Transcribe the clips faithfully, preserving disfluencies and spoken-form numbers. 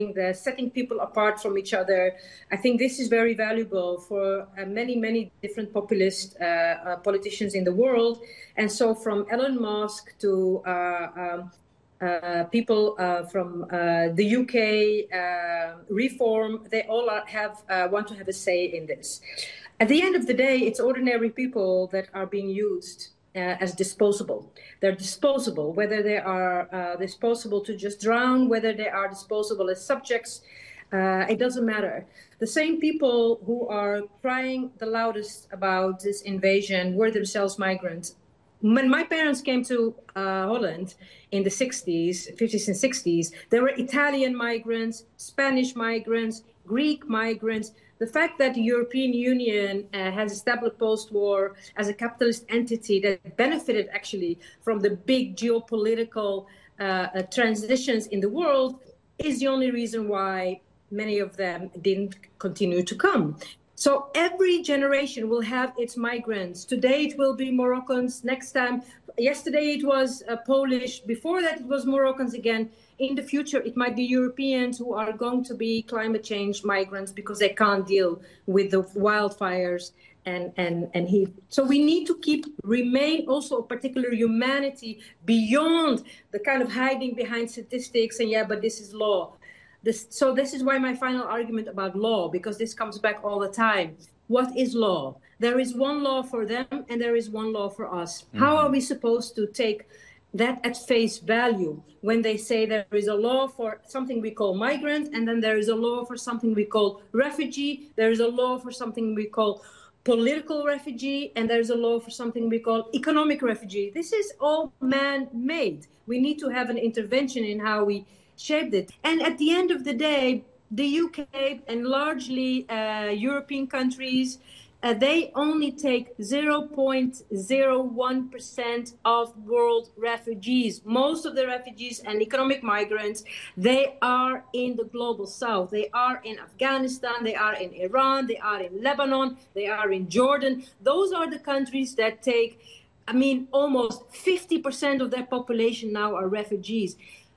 the setting people apart from each other. I think this is very valuable for uh, many, many different populist uh, uh, politicians in the world. And so from Elon Musk to uh, um, uh, people uh, from uh, the U K, uh, Reform, they all are, have uh, want to have a say in this. At the end of the day, it's ordinary people that are being used Uh, as disposable. They're disposable, whether they are uh, disposable to just drown, whether they are disposable as subjects, uh, it doesn't matter. The same people who are crying the loudest about this invasion were themselves migrants. When my parents came to uh, Holland in the sixties, fifties and sixties, there were Italian migrants, Spanish migrants, Greek migrants. The fact that the European Union uh, has established post-war as a capitalist entity that benefited actually from the big geopolitical uh, uh, transitions in the world is the only reason why many of them didn't continue to come. So every generation will have its migrants. Today it will be Moroccans, next time, yesterday it was uh, Polish, before that it was Moroccans again. In the future, it might be Europeans who are going to be climate change migrants because they can't deal with the wildfires and, and, and heat. So we need to keep, remain also a particular humanity beyond the kind of hiding behind statistics and, yeah, but this is law. This, so this is why my final argument about law, because this comes back all the time. What is law? There is one law for them and there is one law for us. Mm-hmm. How are we supposed to take that at face value when they say there is a law for something we call migrant, and then there is a law for something we call refugee, there is a law for something we call political refugee, and there is a law for something we call economic refugee. This is all man-made. We need to have an intervention in how we shaped it. And at the end of the day, the U K and largely uh, European countries, Uh, they only take zero point zero one percent of world refugees. Most of the refugees and economic migrants, they are in the global south. They are in Afghanistan, they are in Iran, they are in Lebanon, they are in Jordan. Those are the countries that take, I mean, almost fifty percent of their population now are refugees.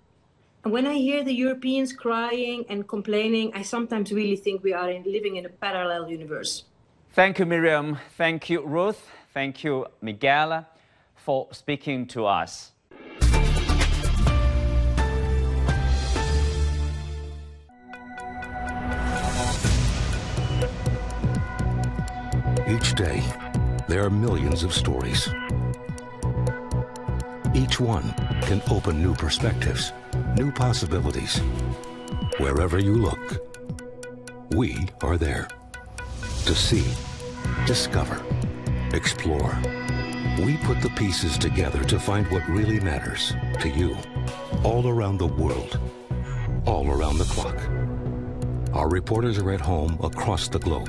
And when I hear the Europeans crying and complaining, I sometimes really think we are in, living in a parallel universe. Thank you, Miriam. Thank you, Ruth. Thank you, Miguel, for speaking to us. Each day, there are millions of stories. Each one can open new perspectives, new possibilities. Wherever you look, we are there. To see, discover, explore. We put the pieces together to find what really matters to you, all around the world, all around the clock. Our reporters are at home across the globe.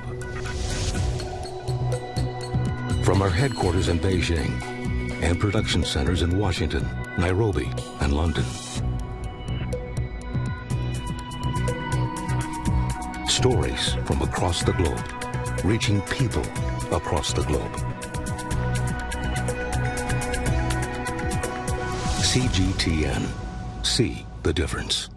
From our headquarters in Beijing and production centers in Washington, Nairobi, and London. Stories from across the globe, reaching people across the globe. C G T N. See the difference.